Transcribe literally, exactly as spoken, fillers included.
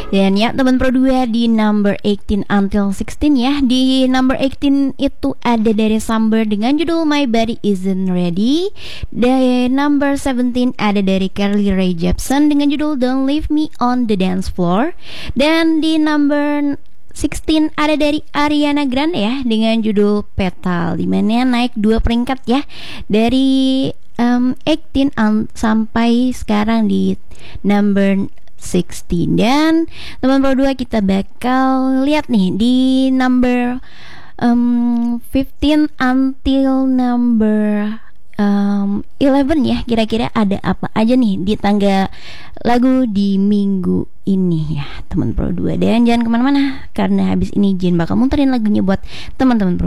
Dan ya teman Pro dua di number eighteen until sixteen ya. Di number eighteen itu ada dari Samber dengan judul My Body Isn't Ready. Di number seventeen ada dari Carly Rae Jepsen dengan judul Don't Leave Me on the Dance Floor. Dan di number sixteen ada dari Ariana Grande ya dengan judul Petal, dimana naik dua peringkat ya dari um, eighteen um, sampai sekarang di number sixteen. Dan teman Pro dua kita bakal lihat nih di number um, fifteen until number Um, eleven ya, kira-kira ada apa aja nih di tangga lagu di minggu ini ya teman Pro dua. Dan jangan kemana-mana karena habis ini Jin bakal muterin lagunya buat teman-teman Pro